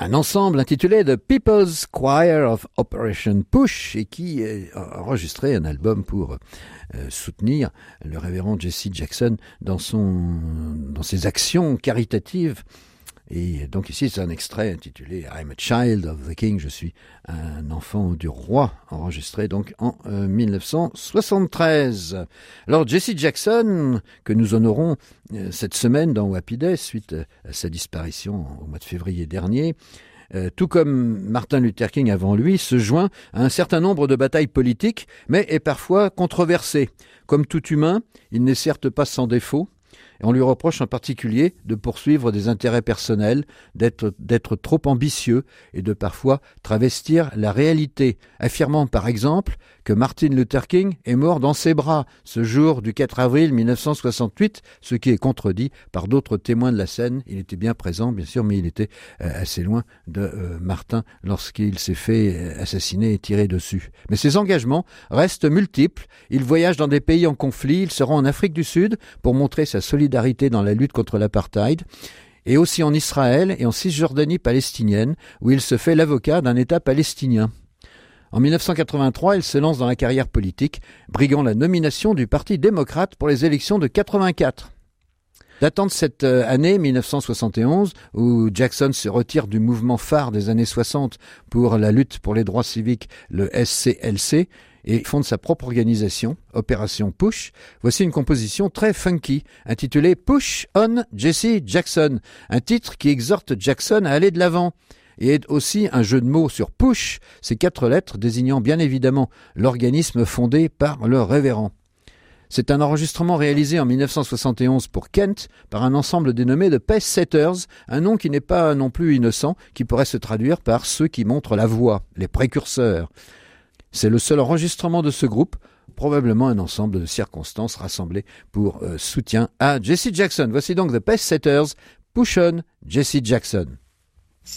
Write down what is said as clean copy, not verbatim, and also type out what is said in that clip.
un ensemble intitulé The People's Choir of Operation Push et qui a enregistré un album pour soutenir le révérend Jesse Jackson dans ses actions caritatives. Et donc ici, c'est un extrait intitulé I'm a Child of the King, je suis un enfant du roi, enregistré donc en 1973. Alors Jesse Jackson, que nous honorons cette semaine dans Happy Day, suite à sa disparition au mois de février dernier, tout comme Martin Luther King avant lui, se joint à un certain nombre de batailles politiques, mais est parfois controversé. Comme tout humain, il n'est certes pas sans défaut, et on lui reproche en particulier de poursuivre des intérêts personnels, d'être trop ambitieux et de parfois travestir la réalité, affirmant par exemple que Martin Luther King est mort dans ses bras ce jour du 4 avril 1968, ce qui est contredit par d'autres témoins de la scène. Il était bien présent, bien sûr, mais il était assez loin de Martin lorsqu'il s'est fait assassiner et tirer dessus. Mais ses engagements restent multiples. Il voyage dans des pays en conflit, il se rend en Afrique du Sud pour montrer sa solidarité dans la lutte contre l'apartheid, et aussi en Israël et en Cisjordanie palestinienne, où il se fait l'avocat d'un État palestinien. En 1983, il se lance dans la carrière politique, briguant la nomination du Parti démocrate pour les élections de 84. Datant de cette année 1971, où Jackson se retire du mouvement phare des années 60 pour la lutte pour les droits civiques, le SCLC, et fonde sa propre organisation, Opération Push, voici une composition très funky, intitulée Push on Jesse Jackson, un titre qui exhorte Jackson à aller de l'avant, et est aussi un jeu de mots sur Push, ces 4 lettres désignant bien évidemment l'organisme fondé par le révérend. C'est un enregistrement réalisé en 1971 pour Kent par un ensemble dénommé The Pacesetters, un nom qui n'est pas non plus innocent, qui pourrait se traduire par ceux qui montrent la voie, les précurseurs. C'est le seul enregistrement de ce groupe, probablement un ensemble de circonstances rassemblées pour soutien à Jesse Jackson. Voici donc The Pacesetters, Push on Jesse Jackson.